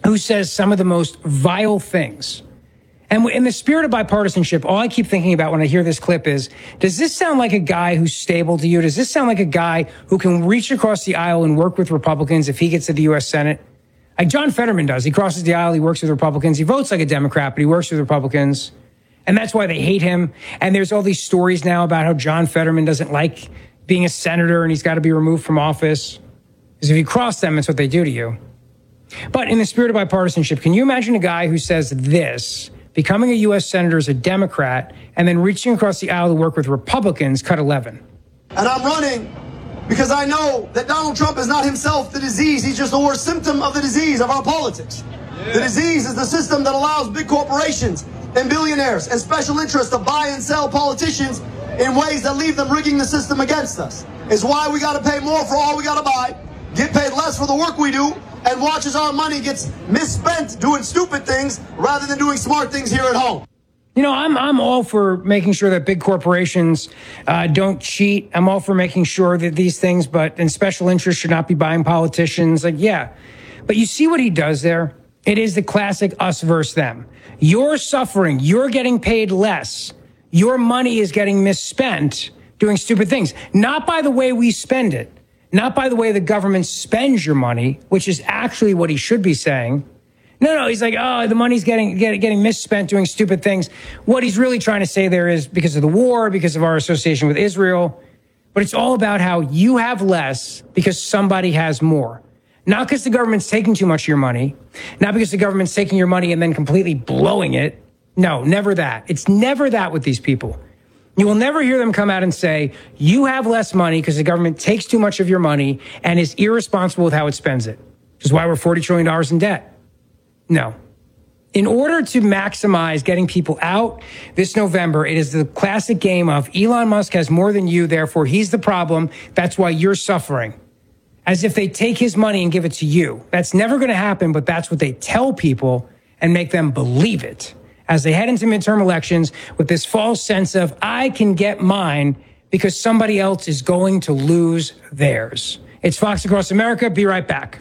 who says some of the most vile things. And in the spirit of bipartisanship, all I keep thinking about when I hear this clip is, does this sound like a guy who's stable to you? Does this sound like a guy who can reach across the aisle and work with Republicans if he gets to the U.S. Senate? Like John Fetterman does. He crosses the aisle, he works with Republicans. He votes like a Democrat, but he works with Republicans. And that's why they hate him. And there's all these stories now about how John Fetterman doesn't like being a senator and he's got to be removed from office. Because if you cross them, it's what they do to you. But in the spirit of bipartisanship, can you imagine a guy who says this, becoming a U.S. senator as a Democrat, and then reaching across the aisle to work with Republicans, cut 11? And I'm running because I know that Donald Trump is not himself the disease. He's just the worst symptom of the disease of our politics. Yeah. The disease is the system that allows big corporations and billionaires and special interests to buy and sell politicians in ways that leave them rigging the system against us. It's why we got to pay more for all we got to buy, get paid less for the work we do, and watch as our money gets misspent doing stupid things rather than doing smart things here at home. You know, I'm all for making sure that big corporations don't cheat. I'm all for making sure that these things, and special interests should not be buying politicians. Like, yeah. But you see what he does there? It is the classic us versus them. You're suffering. You're getting paid less. Your money is getting misspent doing stupid things. Not by the way we spend it. Not by the way the government spends your money, which is actually what he should be saying. No, he's like, oh, the money's getting misspent doing stupid things. What he's really trying to say there is because of the war, because of our association with Israel. But it's all about how you have less because somebody has more. Not because the government's taking too much of your money. Not because the government's taking your money and then completely blowing it. No, never that. It's never that with these people. You will never hear them come out and say, you have less money because the government takes too much of your money and is irresponsible with how it spends it. Which is why we're $40 trillion in debt. No. In order to maximize getting people out this November, it is the classic game of Elon Musk has more than you, therefore he's the problem. That's why you're suffering. As if they take his money and give it to you. That's never going to happen, but that's what they tell people and make them believe it as they head into midterm elections with this false sense of, I can get mine because somebody else is going to lose theirs. It's Fox Across America. Be right back.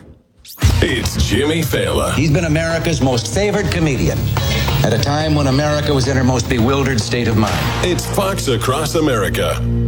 It's Jimmy Fallon. He's been America's most favored comedian at a time when America was in her most bewildered state of mind. It's Fox Across America.